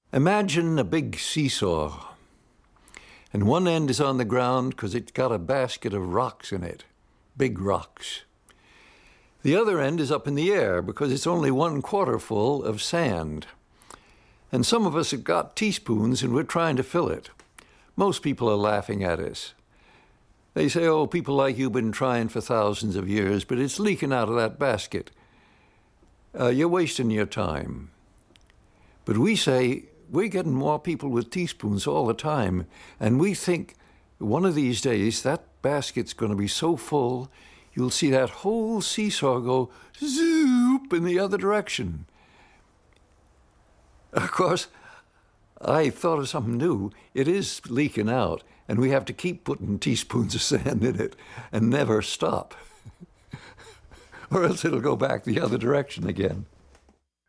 Imagine a big seesaw, and one end is on the ground because it's got a basket of rocks in it, big rocks. The other end is up in the air because it's only 1/4 full of sand. And some of us have got teaspoons and we're trying to fill it. Most people are laughing at us. They say, oh, people like you have been trying for thousands of years, but it's leaking out of that basket. You're wasting your time. But we say, we're getting more people with teaspoons all the time, and we think one of these days that basket's going to be so full, you'll see that whole seesaw go zoop in the other direction. Of course, I thought of something new. It is leaking out, and we have to keep putting teaspoons of sand in it and never stop. Or else it'll go back the other direction again.